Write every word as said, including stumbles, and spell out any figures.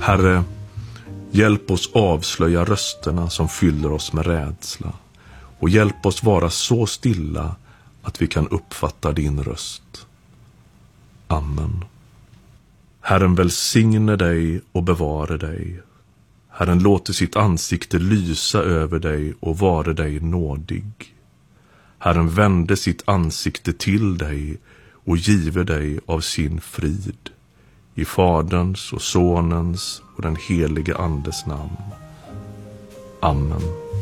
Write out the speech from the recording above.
Herre, hjälp oss avslöja rösterna som fyller oss med rädsla och hjälp oss vara så stilla att vi kan uppfatta din röst. Amen. Herren välsigne dig och bevare dig. Herren låter sitt ansikte lysa över dig och vare dig nådig. Herren vände sitt ansikte till dig och give dig av sin frid. I Faderns och Sonens och den helige Andes namn. Amen.